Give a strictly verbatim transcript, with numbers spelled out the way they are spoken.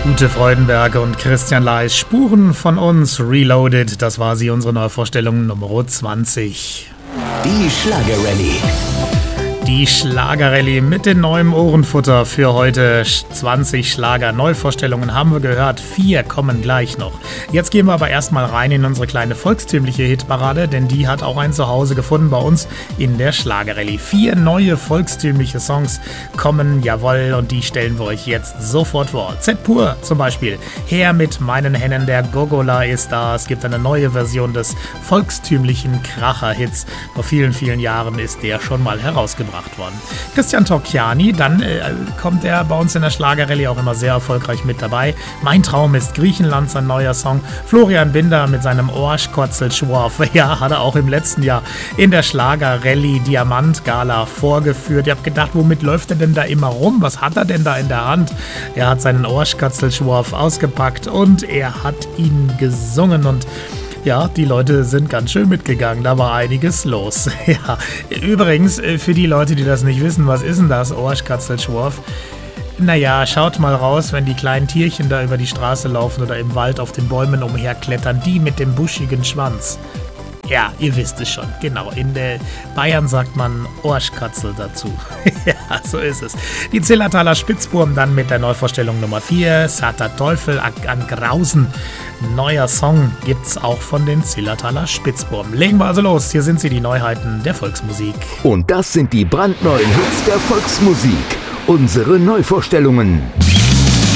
Ute Freudenberg und Christian Leis, Spuren von uns, Reloaded, das war sie, unsere Neuvorstellung Nummer zwanzig. Die Schlagerrallye. Die Schlagerrallye mit dem neuen Ohrenfutter für heute. zwanzig Schlager-Neuvorstellungen haben wir gehört. Vier kommen gleich noch. Jetzt gehen wir aber erstmal rein in unsere kleine volkstümliche Hitparade, denn die hat auch ein Zuhause gefunden bei uns in der Schlagerrallye. Vier neue volkstümliche Songs kommen, jawohl, und die stellen wir euch jetzt sofort vor. Z-Pur zum Beispiel. Her mit meinen Hennen, der Gogola ist da. Es gibt eine neue Version des volkstümlichen Kracher-Hits. Vor vielen, vielen Jahren ist der schon mal herausgebracht worden. Christian Torchiani, dann äh, kommt er bei uns in der Schlagerrallye auch immer sehr erfolgreich mit dabei. Mein Traum ist Griechenland, sein neuer Song. Florian Binder mit seinem Orschkotzel-Schworf, ja, hat er auch im letzten Jahr in der Schlagerrallye Diamant-Gala vorgeführt. Ich hab gedacht, womit läuft er denn da immer rum? Was hat er denn da in der Hand? Er hat seinen Orschkotzel-Schworf ausgepackt und er hat ihn gesungen und ja, die Leute sind ganz schön mitgegangen, da war einiges los. Ja, übrigens, für die Leute, die das nicht wissen, was ist denn das, Orschkatzelschworf? Naja, schaut mal raus, wenn die kleinen Tierchen da über die Straße laufen oder im Wald auf den Bäumen umherklettern, die mit dem buschigen Schwanz. Ja, ihr wisst es schon, genau. In der Bayern sagt man Orschkatzel dazu. Ja, so ist es. Die Zillertaler Spitzbuben dann mit der Neuvorstellung Nummer vier. Satter Teufel an Grausen. Neuer Song gibt's auch von den Zillertaler Spitzbuben. Legen wir also los. Hier sind sie, die Neuheiten der Volksmusik. Und das sind die brandneuen Hits der Volksmusik. Unsere Neuvorstellungen.